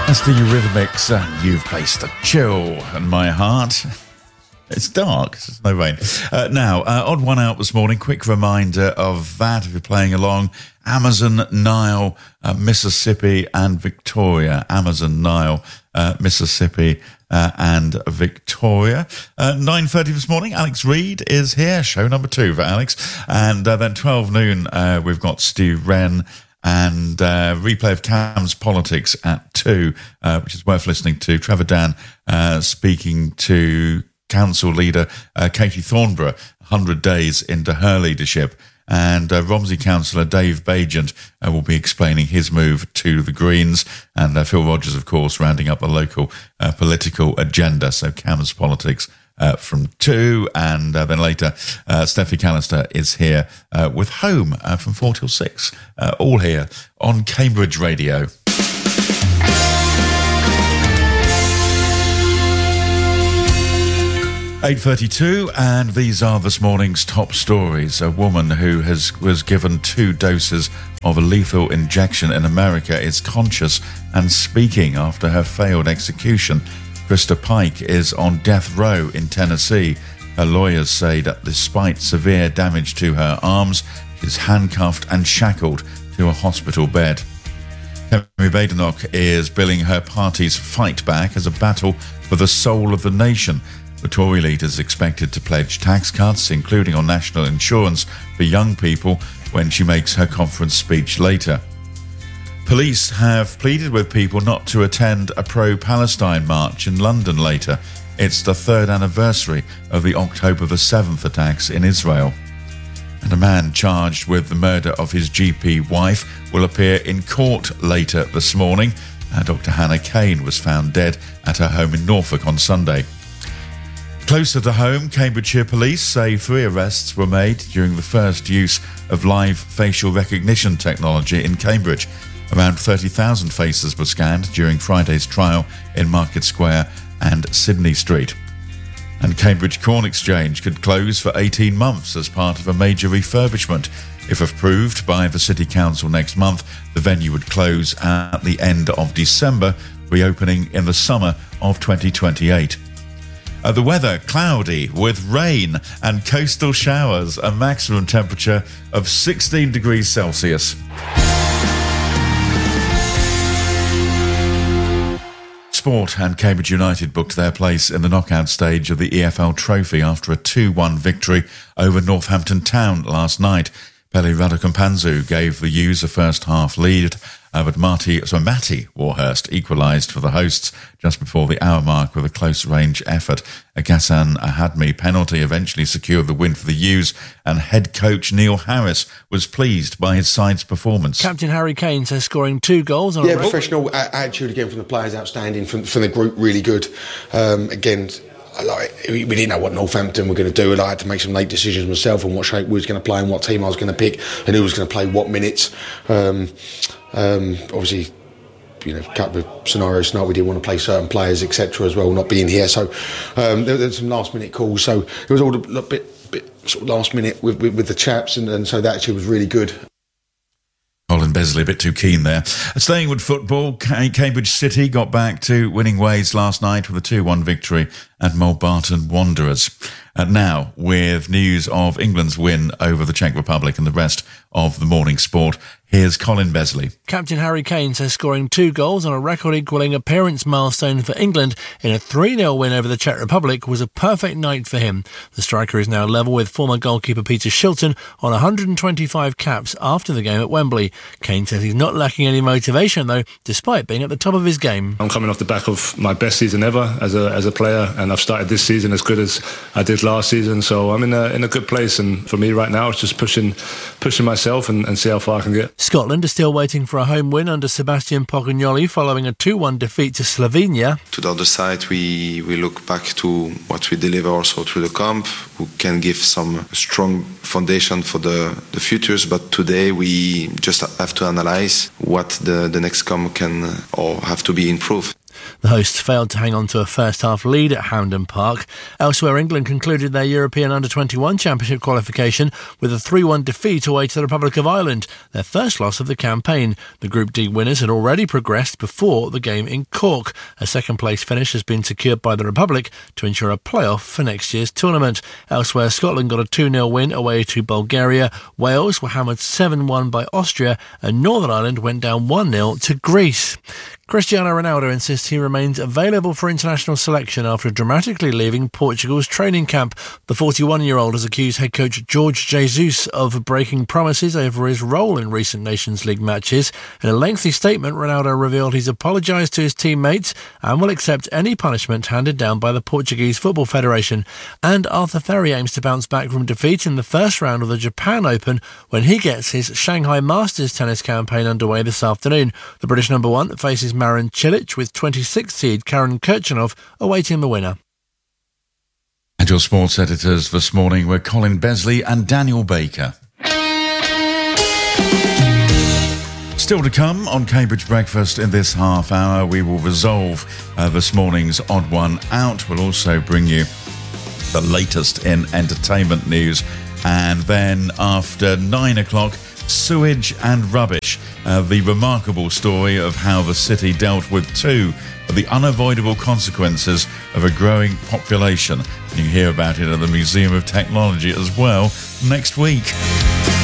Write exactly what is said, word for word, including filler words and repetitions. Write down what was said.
That's the Eurythmics, and you've placed a chill in my heart. It's dark, there's no rain. Uh, now, uh, odd one out this morning. Quick reminder of that if you're playing along. Amazon, Nile, uh, Mississippi and Victoria. Amazon, Nile, uh, Mississippi uh, and Victoria. Uh, nine thirty this morning, Alex Reid is here. Show number two for Alex. And uh, then twelve noon, uh, we've got Stu Wren. And uh, replay of Cam's Politics at two, uh, which is worth listening to. Trevor Dan uh, speaking to Council leader uh, Katie Thornborough, one hundred days into her leadership. And uh, Romsey councillor Dave Bagent uh, will be explaining his move to the Greens. And uh, Phil Rogers, of course, rounding up the local uh, political agenda. So Cam's Politics Uh, from two, and uh, then later uh, Steffi Callister is here uh, with Home uh, from four till six, uh, all here on Cambridge Radio. eight thirty-two, and these are this morning's top stories. A woman who has was given two doses of a lethal injection in America is conscious and speaking after her failed execution. Krista Pike is on death row in Tennessee. Her lawyers say that despite severe damage to her arms, she's handcuffed and shackled to a hospital bed. Kemi Badenoch is billing her party's fight back as a battle for the soul of the nation. The Tory leader is expected to pledge tax cuts, including on national insurance for young people, when she makes her conference speech later. Police have pleaded with people not to attend a pro-Palestine march in London later. It's the third anniversary of the October the seventh attacks in Israel. And a man charged with the murder of his G P wife will appear in court later this morning. Uh, Doctor Hannah Kane was found dead at her home in Norfolk on Sunday. Closer to home, Cambridgeshire police say three arrests were made during the first use of live facial recognition technology in Cambridge. Around thirty thousand faces were scanned during Friday's trial in Market Square and Sydney Street. And Cambridge Corn Exchange could close for eighteen months as part of a major refurbishment. If approved by the City Council next month, the venue would close at the end of December, reopening in the summer of twenty twenty-eight. Uh, the weather, cloudy with rain and coastal showers, a maximum temperature of sixteen degrees Celsius. Sport, and Cambridge United booked their place in the knockout stage of the E F L Trophy after a two one victory over Northampton Town last night. Pele Radokampanzu gave the U's a first-half lead, uh, but Marty, so Matty Warhurst equalised for the hosts just before the hour mark with a close-range effort. A Ghassan Ahadmi penalty eventually secured the win for the U's, and head coach Neil Harris was pleased by his side's performance. Captain Harry Kane says scoring two goals on yeah, a professional attitude again from the players, outstanding, from, from the group, really good. Um, again, like, we didn't know what Northampton were going to do, and I had to make some late decisions myself on what shape we was going to play and what team I was going to pick and who was going to play what minutes. Um, um, obviously, you know, a couple of scenarios tonight we didn't want to play certain players, et cetera, as well, not being here. So um, there, there were some last minute calls. So it was all a bit, bit sort of last minute with, with, with the chaps, and, and so that actually was really good. Colin Besley a bit too keen there. Staying with football, Cambridge City got back to winning ways last night with a two one victory at Mulbarton Wanderers. And now, with news of England's win over the Czech Republic and the rest of the morning sport, here's Colin Besley. Captain Harry Kane says scoring two goals on a record-equalling appearance milestone for England in a three nil win over the Czech Republic was a perfect night for him. The striker is now level with former goalkeeper Peter Shilton on one hundred twenty-five caps after the game at Wembley. Kane says he's not lacking any motivation, though, despite being at the top of his game. I'm coming off the back of my best season ever as a as a player, and I've started this season as good as I did last season, so I'm in a in a good place, and for me right now it's just pushing pushing myself and, and see how far I can get. Scotland is still waiting for a home win under Sebastian Pogagnoli following a two one defeat to Slovenia. To the other side, we, we look back to what we deliver also through the camp, who can give some strong foundation for the, the futures, but today we just have to analyse what the, the next camp can or have to be improved. The hosts failed to hang on to a first-half lead at Hampden Park. Elsewhere, England concluded their European under twenty-one Championship qualification with a three one defeat away to the Republic of Ireland, their first loss of the campaign. The Group D winners had already progressed before the game in Cork. A second-place finish has been secured by the Republic to ensure a playoff for next year's tournament. Elsewhere, Scotland got a two nil win away to Bulgaria. Wales were hammered seven one by Austria, and Northern Ireland went down one nil to Greece. Cristiano Ronaldo insists he remains available for international selection after dramatically leaving Portugal's training camp. The forty-one-year-old has accused head coach Jorge Jesus of breaking promises over his role in recent Nations League matches. In a lengthy statement, Ronaldo revealed he's apologised to his teammates and will accept any punishment handed down by the Portuguese Football Federation. And Arthur Ferry aims to bounce back from defeat in the first round of the Japan Open when he gets his Shanghai Masters tennis campaign underway this afternoon. The British number one faces Marin Cilic with twenty-sixth seed Karen Kirchhoff awaiting the winner. And your sports editors this morning were Colin Besley and Daniel Baker. Still to come on Cambridge Breakfast in this half hour, we will resolve uh, this morning's odd one out. We'll also bring you the latest in entertainment news. And then after nine o'clock, sewage and rubbish, uh, the remarkable story of how the city dealt with two of the unavoidable consequences of a growing population. You can hear about it at the Museum of Technology as well next week.